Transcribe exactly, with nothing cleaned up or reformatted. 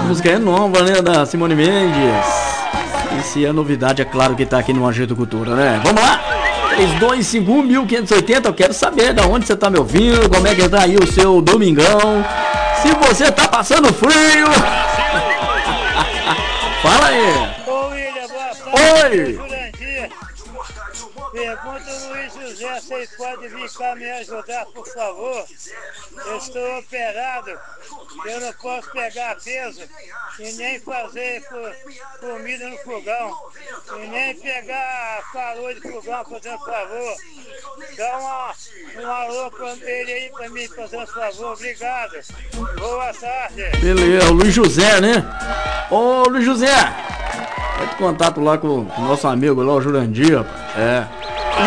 música é nova, né? Da Simone Mendes. E se é novidade, é claro que tá aqui no Agito Cultura, né? Vamos lá! três dois cinco um, mil quinhentos e oitenta, eu quero saber de onde você tá me ouvindo, como é que tá aí o seu domingão. Se você tá passando frio. Fala aí. Ô William, boa tarde. Oi. Pergunta ao Luiz José, vocês podem vir cá me ajudar, por favor? Eu estou operado, eu não posso pegar peso e nem fazer comida no fogão, e nem pegar calor de fogão, fazendo favor. Dá uma, um alô pra ele aí pra mim, fazendo favor. Obrigado. Boa tarde. Beleza, o Luiz José, né? Ô Luiz José, pede contato lá com o nosso amigo lá, o Jurandir, é.